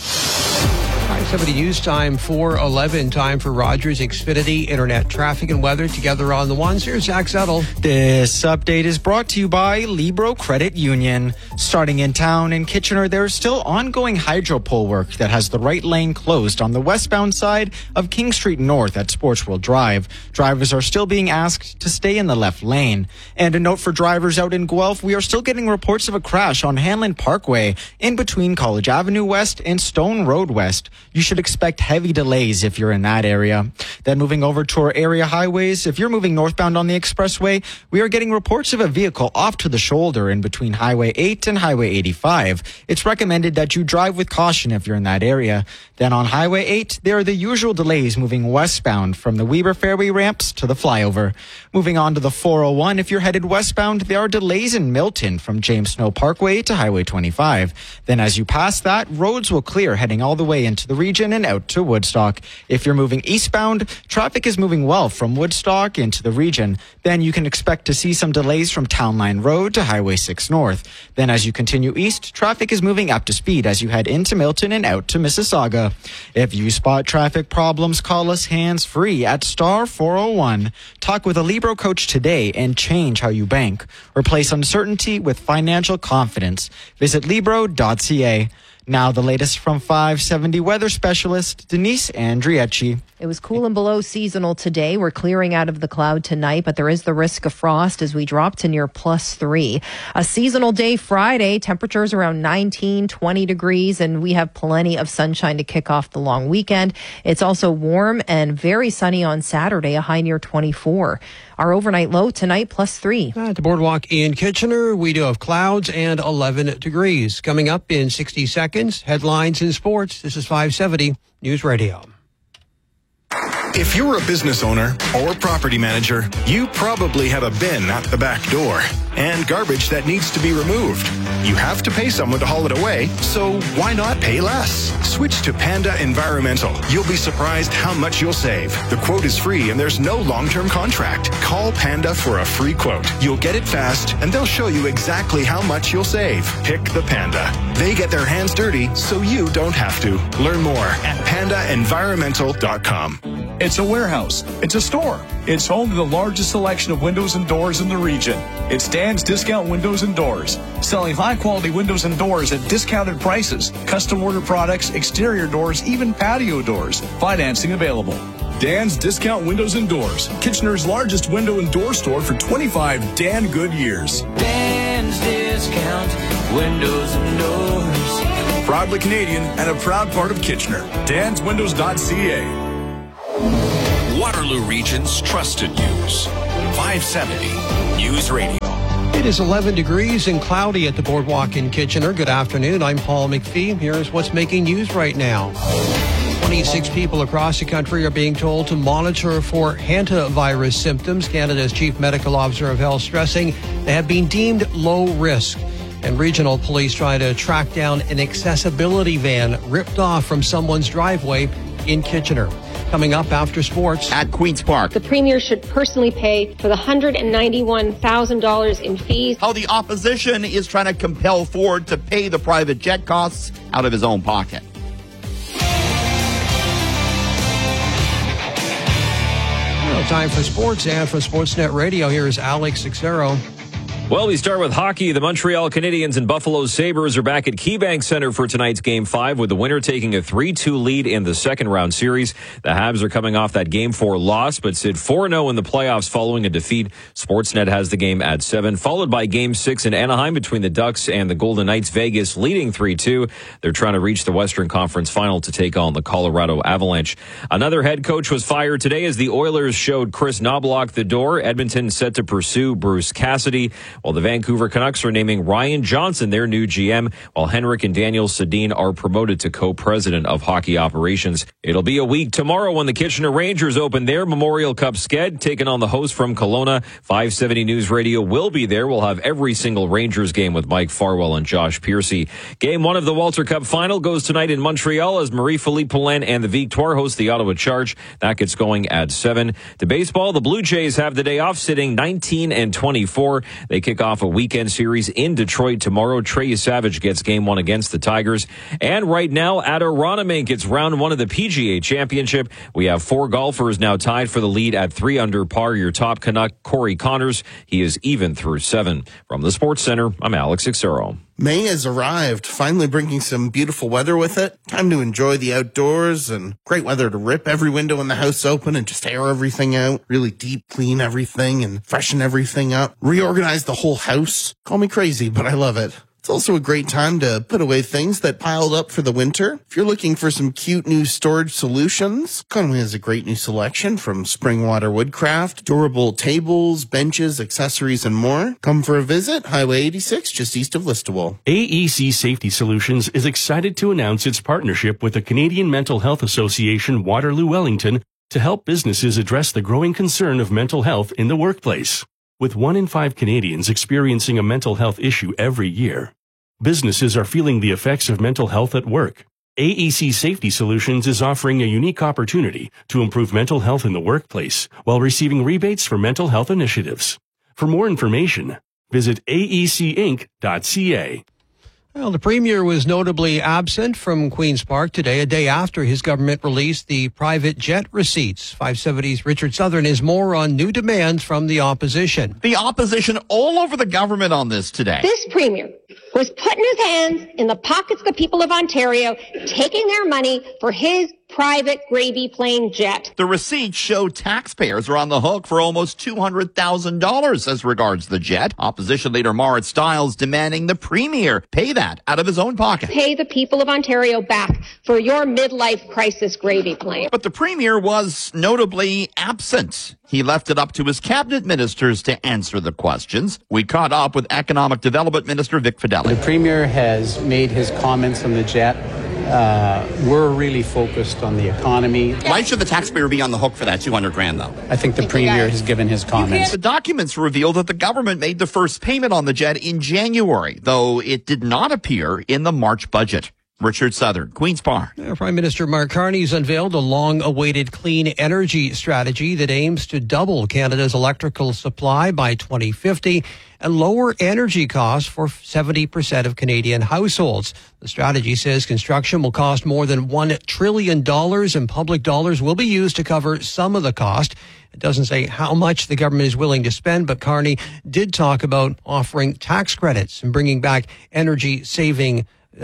570 News Time, 4:11. Time for Rogers Xfinity Internet traffic and weather together on the ones. Here's Zach Settle. This update is brought to you by Libro Credit Union. Starting in town in Kitchener, there is still ongoing hydro pole work that has the right lane closed on the westbound side of King Street North at Sportsworld Drive. Drivers are still being asked to stay in the left lane. And a note for drivers out in Guelph, we are still getting reports of a crash on Hanlon Parkway in between College Avenue West and Stone Road West. You should expect heavy delays if you're in that area. Then moving over to our area highways, if you're moving northbound on the expressway, we are getting reports of a vehicle off to the shoulder in between Highway 8 and Highway 85. It's recommended that you drive with caution if you're in that area. Then on Highway 8, there are the usual delays moving westbound from the Weber Fairway ramps to the flyover. Moving on to the 401, if you're headed westbound, there are delays in Milton from James Snow Parkway to Highway 25. Then as you pass that, roads will clear heading all the way into the region and out to Woodstock. If you're moving eastbound, traffic is moving well from Woodstock into the region. Then you can expect to see some delays from Town Line Road to Highway 6 North. Then as you continue east, traffic is moving up to speed as you head into Milton and out to Mississauga. If you spot traffic problems, call us hands-free at star 401. Talk with a Libro coach today and change how you bank. Replace uncertainty with financial confidence. Visit Libro.ca. Now the latest from 570 weather specialist Denise Andriecci. It was cool and below seasonal today. We're clearing out of the cloud tonight, but there is the risk of frost as we drop to near +3. A seasonal day Friday, temperatures around 19, 20 degrees, and we have plenty of sunshine to kick off the long weekend. It's also warm and very sunny on Saturday, a high near 24. Our overnight low tonight, +3. At the Boardwalk in Kitchener, we do have clouds and 11 degrees. Coming up in 60 seconds, headlines in sports. This is 570 News Radio. If you're a business owner or property manager, you probably have a bin at the back door and garbage that needs to be removed. You have to pay someone to haul it away, so why not pay less? Switch to Panda Environmental. You'll be surprised how much you'll save. The quote is free and there's no long-term contract. Call Panda for a free quote. You'll get it fast and they'll show you exactly how much you'll save. Pick the Panda. They get their hands dirty so you don't have to. Learn more at pandaenvironmental.com. It's a warehouse. It's a store. It's home to the largest selection of windows and doors in the region. It's Dan's Discount Windows and Doors, selling high-quality windows and doors at discounted prices, custom order products, exterior doors, even patio doors. Financing available. Dan's Discount Windows and Doors, Kitchener's largest window and door store for 25 Dan good years. Dan's Discount Windows and Doors. Proudly Canadian and a proud part of Kitchener. DansWindows.ca. Waterloo Region's trusted news. 570 News Radio. It is 11 degrees and cloudy at the boardwalk in Kitchener. Good afternoon. I'm Paul McPhee. Here's what's making news right now. 26 people across the country are being told to monitor for hantavirus symptoms. Canada's Chief Medical Officer of Health stressing they have been deemed low risk. And regional police try to track down an accessibility van ripped off from someone's driveway in Kitchener. Coming up after sports at Queen's Park. The Premier should personally pay for the $191,000 in fees. How the opposition is trying to compel Ford to pay the private jet costs out of his own pocket. Time for sports, and from Sportsnet Radio, here is Alex Sixero. Well, we start with hockey. The Montreal Canadiens and Buffalo Sabres are back at KeyBank Center for tonight's Game 5, with the winner taking a 3-2 lead in the second-round series. The Habs are coming off that Game 4 loss, but sit 4-0 in the playoffs following a defeat. Sportsnet has the game at 7, followed by Game 6 in Anaheim between the Ducks and the Golden Knights. Vegas leading 3-2. They're trying to reach the Western Conference Final to take on the Colorado Avalanche. Another head coach was fired today as the Oilers showed Chris Knoblauch the door. Edmonton set to pursue Bruce Cassidy, while the Vancouver Canucks are naming Ryan Johnson their new GM, while Henrik and Daniel Sedin are promoted to co-president of hockey operations. It'll be a week tomorrow when the Kitchener Rangers open their Memorial Cup sked, taking on the host from Kelowna. 570 News Radio will be there. We'll have every single Rangers game with Mike Farwell and Josh Piercy. Game 1 of the Walter Cup final goes tonight in Montreal as Marie-Philippe Poulin and the Victoire host the Ottawa Charge. That gets going at 7. To baseball, the Blue Jays have the day off, sitting 19-24. They kick off a weekend series in Detroit tomorrow. Trey Savage gets Game 1 against the Tigers. And right now at Aronimink, it's round 1 of the PGA Championship. We have 4 golfers now tied for the lead at 3 under par. Your top Canuck, Corey Connors, he is even through 7. From the Sports Center, I'm Alex Sixero. May has arrived, finally bringing some beautiful weather with it. Time to enjoy the outdoors and great weather to rip every window in the house open and just air everything out. Really deep clean everything and freshen everything up. Reorganize the whole house. Call me crazy, but I love it. It's also a great time to put away things that piled up for the winter. If you're looking for some cute new storage solutions, Conway has a great new selection from Springwater Woodcraft, durable tables, benches, accessories, and more. Come for a visit, Highway 86, just east of Listowel. AEC Safety Solutions is excited to announce its partnership with the Canadian Mental Health Association Waterloo Wellington to help businesses address the growing concern of mental health in the workplace. With 1 in 5 Canadians experiencing a mental health issue every year, businesses are feeling the effects of mental health at work. AEC Safety Solutions is offering a unique opportunity to improve mental health in the workplace while receiving rebates for mental health initiatives. For more information, visit aecinc.ca. Well, the Premier was notably absent from Queen's Park today, a day after his government released the private jet receipts. 570's Richard Southern is more on new demands from the opposition. The opposition all over the government on this today. This Premier was putting his hands in the pockets of the people of Ontario, taking their money for his private gravy plane jet. The receipts show taxpayers are on the hook for almost $200,000 as regards the jet. Opposition leader Marit Stiles demanding the Premier pay that out of his own pocket. Pay the people of Ontario back for your midlife crisis gravy plane. But the Premier was notably absent. He left it up to his cabinet ministers to answer the questions. We caught up with Economic Development Minister Vic Fedeli. The Premier has made his comments on the jet. We're really focused on the economy. Why should the taxpayer be on the hook for that $200,000 though? I think the Premier has given his comments. The documents reveal that the government made the first payment on the jet in January, though it did not appear in the March budget. Richard Southern, Queen's Park. Prime Minister Mark Carney's unveiled a long-awaited clean energy strategy that aims to double Canada's electrical supply by 2050 and lower energy costs for 70% of Canadian households. The strategy says construction will cost more than $1 trillion and public dollars will be used to cover some of the cost. It doesn't say how much the government is willing to spend, but Carney did talk about offering tax credits and bringing back energy-saving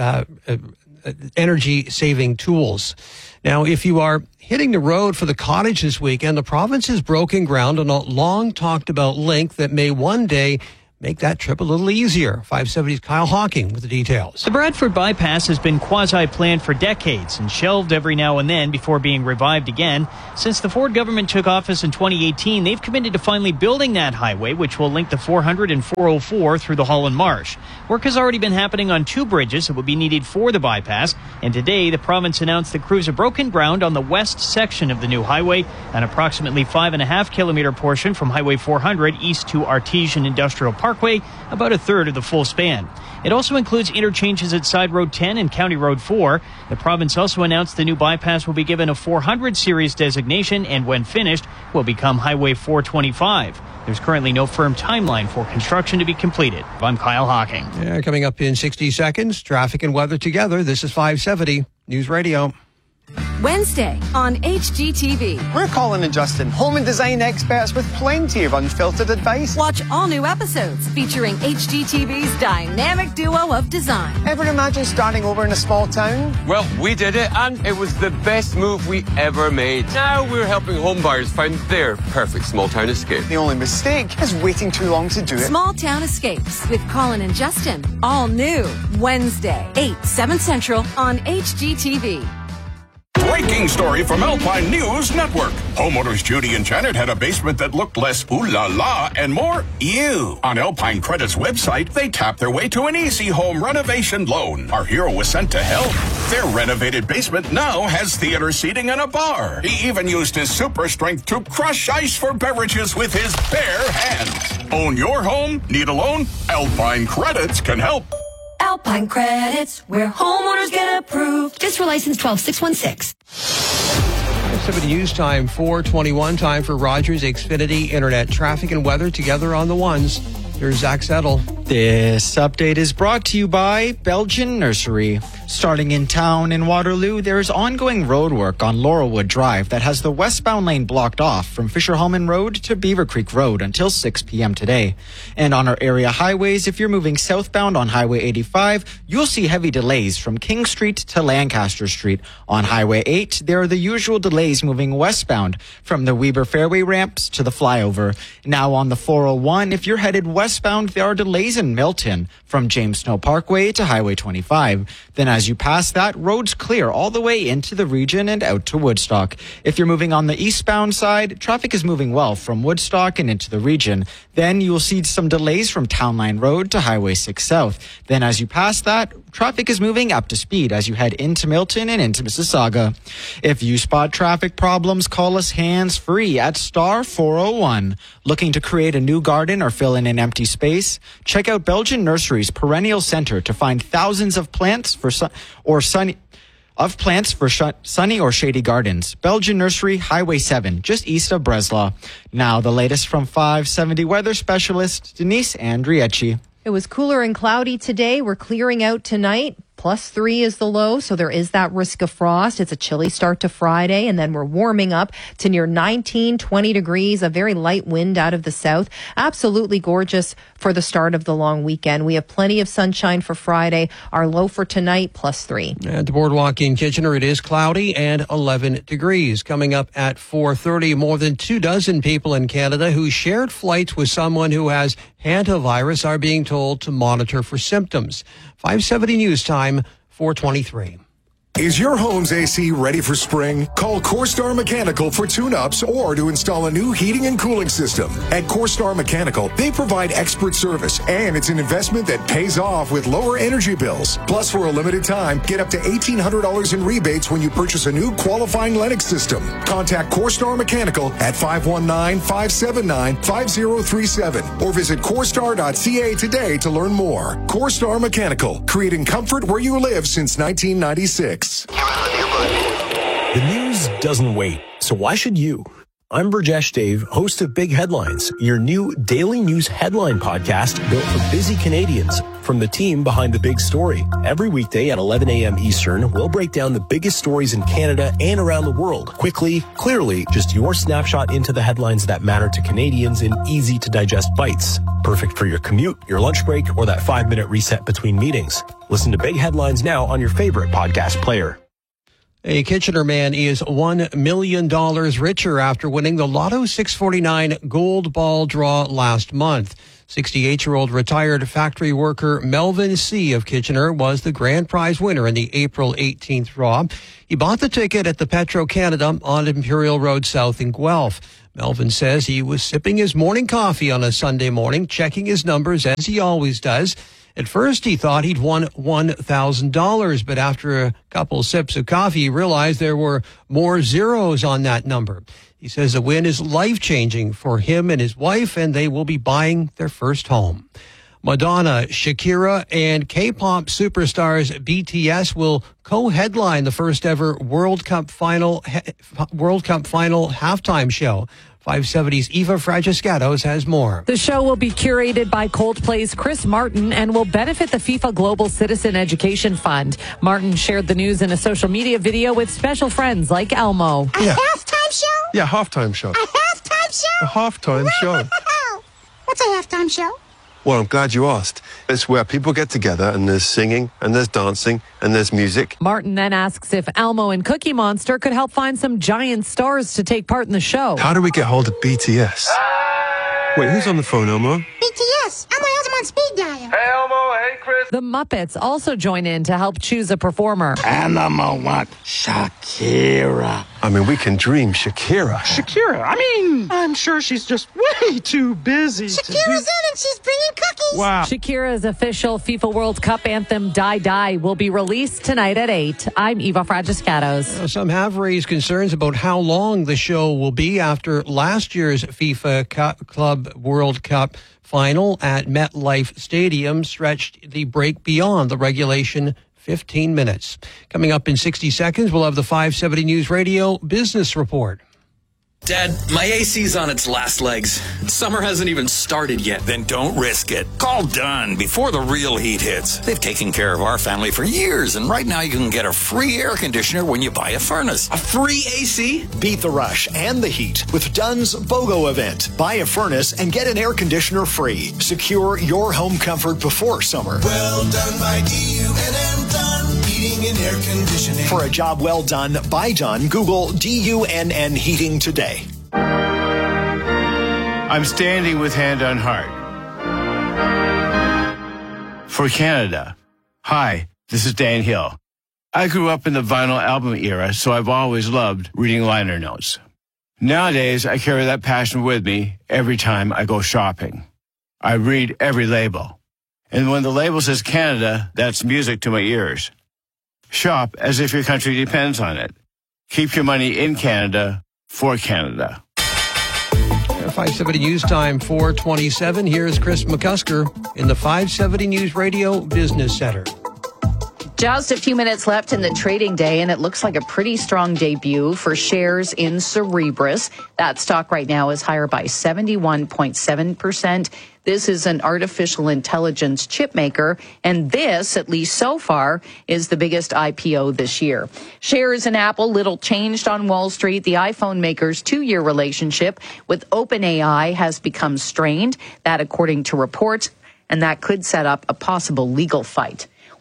tools. Now, if you are hitting the road for the cottage this weekend, the province has broken ground on a long-talked-about link that may one day make that trip a little easier. 570's Kyle Hawking with the details. The Bradford Bypass has been quasi-planned for decades and shelved every now and then before being revived again. Since the Ford government took office in 2018, they've committed to finally building that highway, which will link the 400 and 404 through the Holland Marsh. Work has already been happening on 2 bridges that will be needed for the bypass, and today the province announced the crews have broken ground on the west section of the new highway, an approximately 5.5-kilometer portion from Highway 400 east to Artesian Industrial Parkway, about a third of the full span. It also includes interchanges at Side Road 10 and County Road 4. The province also announced the new bypass will be given a 400 series designation and when finished will become Highway 425. There's currently no firm timeline for construction to be completed. I'm Kyle Hawking. Yeah, coming up in 60 seconds, traffic and weather together. This is 570 News Radio. Wednesday on HGTV. We're Colin and Justin, home and design experts with plenty of unfiltered advice. Watch all new episodes featuring HGTV's dynamic duo of design. Ever imagine starting over in a small town? Well, we did it, and it was the best move we ever made. Now we're helping home buyers find their perfect small town escape. The only mistake is waiting too long to do it. Small Town Escapes with Colin and Justin. All new Wednesday, 8, 7 Central on HGTV. Breaking story from Alpine News Network. Homeowners Judy and Janet had a basement that looked less ooh la la and more ew. On Alpine Credit's website, they tapped their way to an easy home renovation loan. Our hero was sent to help. Their renovated basement now has theater seating and a bar. He even used his super strength to crush ice for beverages with his bare hands. Own your home? Need a loan? Alpine Credits can help. Alpine Credits, where homeowners get approved. Just for license 12616. 70 News time, 4:21 time for Rogers Xfinity Internet. Traffic and weather together on the ones. Here's Zach Settle. This update is brought to you by Belgian Nursery. Starting in town in Waterloo, there is ongoing road work on Laurelwood Drive that has the westbound lane blocked off from Fisher-Hellman Road to Beaver Creek Road until 6 p.m. today. And on our area highways, if you're moving southbound on Highway 85, you'll see heavy delays from King Street to Lancaster Street. On Highway 8, there are the usual delays moving westbound from the Weber Fairway ramps to the flyover. Now on the 401, if you're headed westbound, there are delays in Milton from James Snow Parkway to Highway 25. Then as you pass that, roads clear all the way into the region and out to Woodstock. If you're moving on the eastbound side, traffic is moving well from Woodstock and into the region. Then you will see some delays from Town Line Road to Highway 6 South. Then as you pass that, traffic is moving up to speed as you head into Milton and into Mississauga. If you spot traffic problems, call us hands-free at star 401. Looking to create a new garden or fill in an empty space? Check out Belgian Nursery's Perennial Center to find thousands of plants for sunny or shady gardens. Belgian Nursery, Highway 7, just east of Breslau. Now the latest from 570 weather specialist Denise Andriecci. It was cooler and cloudy today. We're clearing out tonight. +3 is the low, so there is that risk of frost. It's a chilly start to Friday, and then we're warming up to near 19, 20 degrees, a very light wind out of the south. Absolutely gorgeous for the start of the long weekend. We have plenty of sunshine for Friday. Our low for tonight, +3. At the Boardwalk in Kitchener, it is cloudy and 11 degrees. Coming up at 4:30, more than 24 people in Canada who shared flights with someone who has hantavirus are being told to monitor for symptoms. 570 News Time, 4:23. Is your home's AC ready for spring? Call CoreStar Mechanical for tune-ups or to install a new heating and cooling system. At CoreStar Mechanical, they provide expert service, and it's an investment that pays off with lower energy bills. Plus, for a limited time, get up to $1,800 in rebates when you purchase a new qualifying Lennox system. Contact CoreStar Mechanical at 519-579-5037 or visit CoreStar.ca today to learn more. CoreStar Mechanical, creating comfort where you live since 1996. The news doesn't wait, so why should you? I'm Burjesh Dave, host of Big Headlines, your new daily news headline podcast built for busy Canadians. From the team behind the big story. Every weekday at 11 a.m. Eastern, we'll break down the biggest stories in Canada and around the world. Quickly, clearly, just your snapshot into the headlines that matter to Canadians in easy-to-digest bites. Perfect for your commute, your lunch break, or that 5-minute reset between meetings. Listen to Big Headlines now on your favorite podcast player. A Kitchener man is $1 million richer after winning the Lotto 649 Gold Ball draw last month. 68-year-old retired factory worker Melvin C. of Kitchener was the grand prize winner in the April 18th draw. He bought the ticket at the Petro-Canada on Imperial Road South in Guelph. Melvin says he was sipping his morning coffee on a Sunday morning, checking his numbers as he always does. At first, he thought he'd won $1,000, but after a couple sips of coffee, he realized there were more zeros on that number. He says the win is life-changing for him and his wife, and they will be buying their first home. Madonna, Shakira, and K-pop superstars BTS will co-headline the first-ever World Cup final halftime show. 570's Eva Fragiscatos has more. The show will be curated by Coldplay's Chris Martin and will benefit the FIFA Global Citizen Education Fund. Martin shared the news in a social media video with special friends like Elmo. Halftime show? Yeah, halftime show. A halftime show? A halftime show. What's a halftime show? Well, I'm glad you asked. It's where people get together and there's singing and there's dancing and there's music. Martin then asks if Elmo and Cookie Monster could help find some giant stars to take part in the show. How do we get hold of BTS? Wait, who's on the phone, Elmo? BTS. Elmo has them on speed dial. Hey, Elmo. Hey, Chris. The Muppets also join in to help choose a performer. Animal want Shakira. I mean, we can dream Shakira. Shakira? I'm sure she's just way too busy. Shakira's in and she's bringing cookies. Wow. Shakira's official FIFA World Cup anthem, Die Die, will be released tonight at 8. I'm Eva Fragiscatos. Some have raised concerns about how long the show will be after last year's FIFA Club World Cup final at MetLife Stadium stretched the break beyond the regulation 15 minutes. Coming up in 60 seconds, we'll have the 570 News Radio Business Report. Dad, my AC's on its last legs. Summer hasn't even started yet. Then don't risk it. Call Dunn before the real heat hits. They've taken care of our family for years, and right now you can get a free air conditioner when you buy a furnace. A free AC? Beat the rush and the heat with Dunn's BOGO event. Buy a furnace and get an air conditioner free. Secure your home comfort before summer. Well done by DUNN Dunn Heating and Air Conditioning. For a job well done by Dunn, Google DUNN Heating today. I'm standing with hand on heart. For Canada. Hi, this is Dan Hill. I grew up in the vinyl album era, so I've always loved reading liner notes. Nowadays, I carry that passion with me every time I go shopping. I read every label. And when the label says Canada, that's music to my ears. Shop as if your country depends on it. Keep your money in Canada for Canada. 570 News Time, 4:27. Here's Chris McCusker in the 570 News Radio Business Center. Just a few minutes left in the trading day, and it looks like a pretty strong debut for shares in Cerebras. That stock right now is higher by 71.7%. This is an artificial intelligence chip maker, and this, at least so far, is the biggest IPO this year. Shares in Apple, little changed on Wall Street. The iPhone maker's 2-year relationship with OpenAI has become strained, that according to reports, and that could set up a possible legal fight.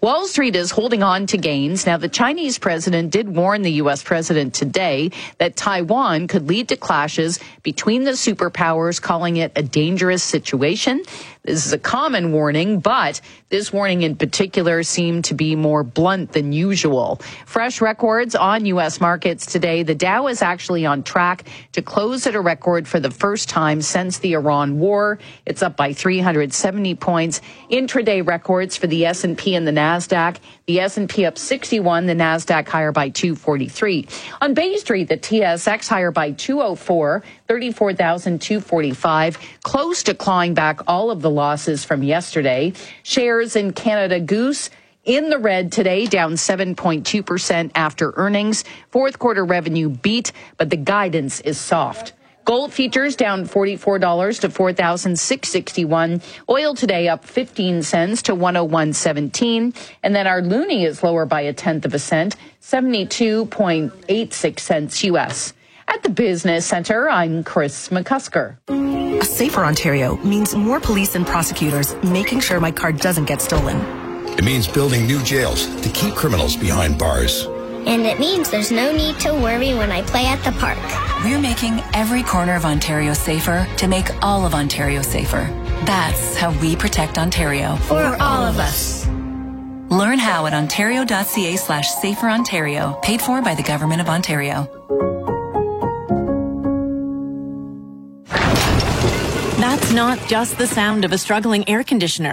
Wall Street is holding on to gains. Now, the Chinese president did warn the U.S. president today that Taiwan could lead to clashes between the superpowers, calling it a dangerous situation. This is a common warning, but this warning in particular seemed to be more blunt than usual. Fresh records on U.S. markets today. The Dow is actually on track to close at a record for the first time since the Iran war. It's up by 370 points. Intraday records for the S&P and the NASDAQ. The S&P up 61, the NASDAQ higher by 243. On Bay Street, the TSX higher by 204, 34,245, close to clawing back all of the losses from yesterday. Shares in Canada Goose in the red today, down 7.2% after earnings. Fourth quarter revenue beat, but the guidance is soft. Gold futures down $44 to $4,661. Oil today up 15 cents to $101.17. And then our loonie is lower by 1/10 cent, 72.86 cents U.S. At the Business Center, I'm Chris McCusker. A safer Ontario means more police and prosecutors making sure my car doesn't get stolen. It means building new jails to keep criminals behind bars. And it means there's no need to worry when I play at the park. We're making every corner of Ontario safer to make all of Ontario safer. That's how we protect Ontario. For all of us. Learn how at ontario.ca/saferontario. Paid for by the Government of Ontario. That's not just the sound of a struggling air conditioner.